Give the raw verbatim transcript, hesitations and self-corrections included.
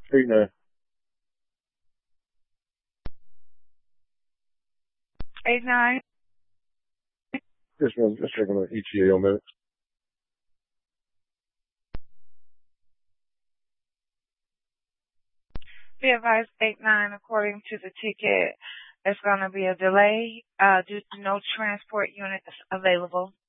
Eight nine. Eight nine. Just one, just checking on E T A on that. Be advised, eight nine, according to the ticket, there's going to be a delay uh, due to no transport units available.